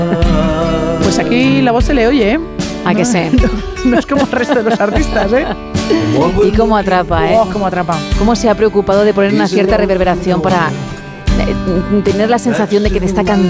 Pues aquí la voz se le oye, ¿eh? ¿A que sé? No es como el resto de los artistas, ¿eh? Y cómo atrapa, ¿eh? Cómo atrapa. Cómo se ha preocupado de poner una cierta reverberación para tener la sensación de que te está cantando